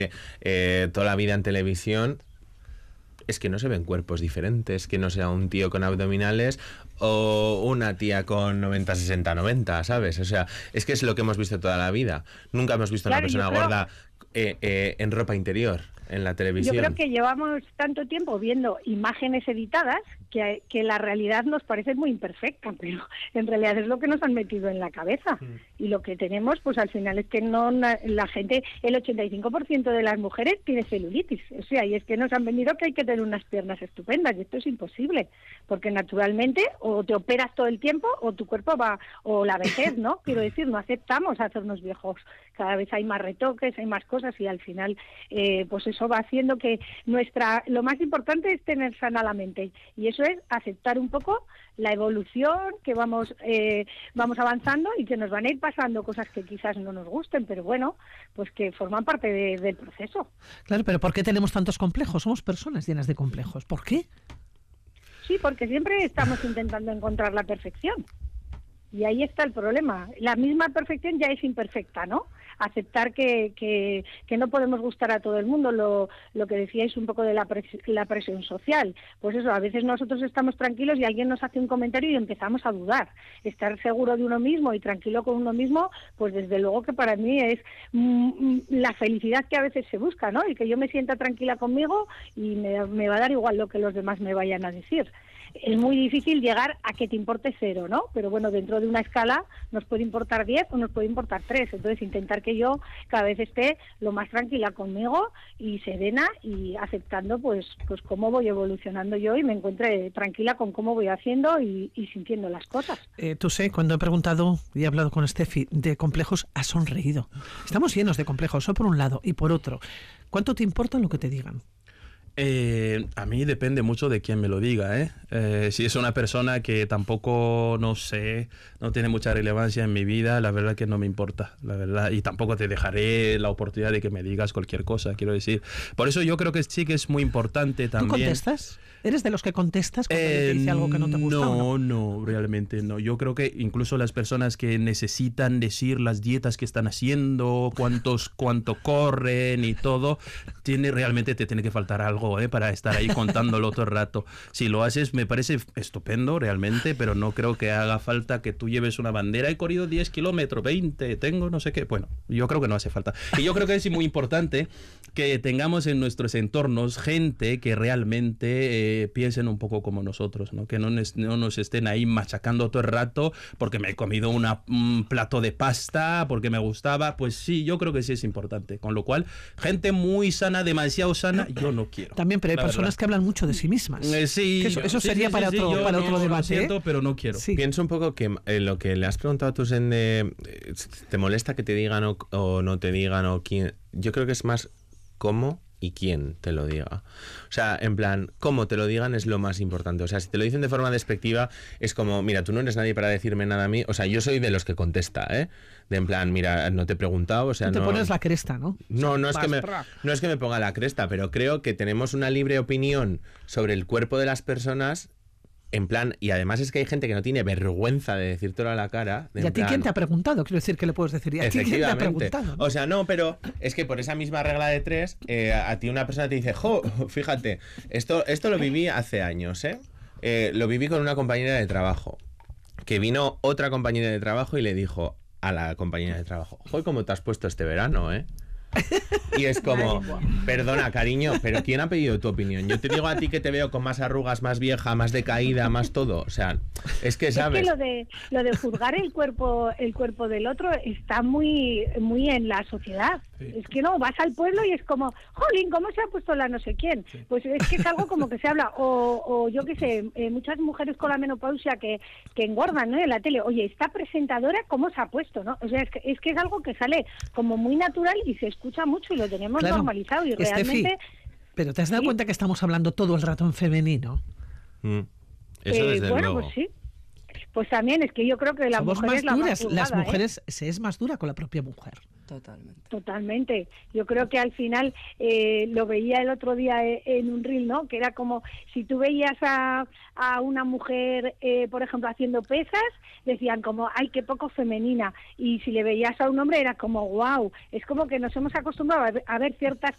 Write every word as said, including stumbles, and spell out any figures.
eh, toda la vida en televisión, es que no se ven cuerpos diferentes, que no sea un tío con abdominales o una tía con noventa, sesenta, noventa, ¿sabes? O sea, es que es lo que hemos visto toda la vida. Nunca hemos visto a Claro, una persona creo... gorda eh, eh, en ropa interior en la televisión. Yo creo que llevamos tanto tiempo viendo imágenes editadas que, que la realidad nos parece muy imperfecta, pero en realidad es lo que nos han metido en la cabeza. Mm. Y lo que tenemos, pues al final es que no la gente, el ochenta y cinco por ciento de las mujeres tiene celulitis. O sea, y es que nos han vendido que hay que tener unas piernas estupendas, y esto es imposible, porque naturalmente o te operas todo el tiempo o tu cuerpo va, o la vejez, ¿no? Quiero decir, no aceptamos hacernos viejos. Cada vez hay más retoques, hay más cosas, y al final, eh, pues eso va haciendo que nuestra, lo más importante es tener sana la mente, y eso es aceptar un poco la evolución, que vamos eh, vamos avanzando y que nos van a ir pasando cosas que quizás no nos gusten, pero bueno, pues que forman parte de, del proceso. Claro, pero ¿por qué tenemos tantos complejos? Somos personas llenas de complejos. ¿Por qué? Sí, porque siempre estamos intentando encontrar la perfección. Y ahí está el problema. La misma perfección ya es imperfecta, ¿no? Aceptar que, que, que no podemos gustar a todo el mundo, lo, lo que decíais un poco de la, pres, la presión social. Pues eso, a veces nosotros estamos tranquilos y alguien nos hace un comentario y empezamos a dudar. Estar seguro de uno mismo y tranquilo con uno mismo, pues desde luego que para mí es mm, la felicidad que a veces se busca, ¿no? Y que yo me sienta tranquila conmigo y me, me va a dar igual lo que los demás me vayan a decir. Es muy difícil llegar a que te importe cero, ¿no? Pero bueno, dentro de una escala nos puede importar diez o nos puede importar tres. Entonces, intentar que yo cada vez esté lo más tranquila conmigo y serena y aceptando pues pues cómo voy evolucionando yo y me encuentre tranquila con cómo voy haciendo y, y sintiendo las cosas. Eh, tú sé, cuando he preguntado y he hablado con Steffi de complejos, has sonreído. Estamos llenos de complejos, eso por un lado. Y por otro, ¿cuánto te importa lo que te digan? Eh, a mí depende mucho de quién me lo diga, ¿eh? Eh, si es una persona que tampoco, no sé, no tiene mucha relevancia en mi vida, la verdad que no me importa, la verdad, y tampoco te dejaré la oportunidad de que me digas cualquier cosa, quiero decir. Por eso yo creo que sí que es muy importante también. ¿Tú contestas? ¿Eres de los que contestas cuando eh, te dice algo que no te gusta? No, ¿o no, no, realmente no. Yo creo que incluso las personas que necesitan decir las dietas que están haciendo, cuántos, cuánto corren y todo, tiene, realmente te tiene que faltar algo, ¿eh? Para estar ahí contándolo todo el rato. Si lo haces me parece estupendo realmente, pero no creo que haga falta que tú lleves una bandera. He corrido diez kilómetros, veinte, tengo no sé qué. Bueno, yo creo que no hace falta. Y yo creo que es muy importante que tengamos en nuestros entornos gente que realmente eh, piensen un poco como nosotros, ¿no? Que no, nos, no nos estén ahí machacando todo el rato porque me he comido una, un plato de pasta, porque me gustaba. Pues sí, yo creo que sí es importante. Con lo cual, gente muy sana, demasiado sana, yo no quiero. También, pero hay la personas verdad. que hablan mucho de sí mismas. Eh, sí, que eso, eso sí, sería sí, para sí, otro, sí, para no, otro no, debate. Lo siento, ¿eh? pero no quiero. Sí. Pienso un poco que eh, lo que le has preguntado tú, Sen, de eh, ¿te molesta que te digan o, o no te digan o quién? Yo creo que es más cómo y quién te lo diga. O sea, en plan, cómo te lo digan es lo más importante. O sea, si te lo dicen de forma despectiva, es como, mira, tú no eres nadie para decirme nada a mí. O sea, yo soy de los que contesta, ¿eh? De en plan, mira, no te he preguntado, o sea, Tú te no... pones la cresta, ¿no? No, no es, Vas, que me, pra. no es que me ponga la cresta, pero creo que tenemos una libre opinión sobre el cuerpo de las personas. En plan, y además es que hay gente que no tiene vergüenza de decírtelo a la cara. De ¿Y a en ti plan, quién te ha preguntado? Quiero decir, ¿qué le puedes decir? ¿Y a ti quién te ha preguntado? O sea, no, pero es que por esa misma regla de tres, eh, a ti una persona te dice, jo, fíjate, esto, esto lo viví hace años, ¿eh? ¿eh? Lo viví con una compañera de trabajo, que vino otra compañera de trabajo y le dijo a la compañera de trabajo, jo, ¿cómo te has puesto este verano, eh? Y es como, perdona, cariño, pero ¿quién ha pedido tu opinión? Yo te digo a ti que te veo con más arrugas, más vieja, más decaída, más todo. O sea, es que sabes. Es que lo de lo de juzgar el cuerpo el cuerpo del otro está muy muy en la sociedad. Sí. Es que no, vas al pueblo y es como, jolín, ¿cómo se ha puesto la no sé quién? Sí. Pues es que es algo como que se habla. O, o yo qué sé, eh, muchas mujeres con la menopausia que, que engordan, ¿no? En la tele. Oye, esta presentadora, ¿cómo se ha puesto, no? O sea, es que es, que es algo que sale como muy natural y se escucha mucho y lo tenemos claro, normalizado y Estefi, realmente... pero ¿te has dado ¿sí? cuenta que estamos hablando todo el rato en femenino? Mm. Eso eh, desde bueno, luego. pues sí. Pues también es que yo creo que la Somos mujer más es la duras. más juzgada, Las mujeres ¿eh? se es más dura con la propia mujer. Totalmente. Totalmente. Yo creo que al final eh, lo veía el otro día en un reel, ¿no? Que era como si tú veías a, a una mujer, eh, por ejemplo, haciendo pesas, decían como, ay, qué poco femenina. Y si le veías a un hombre era como, wow. Es como que nos hemos acostumbrado a ver, a ver ciertas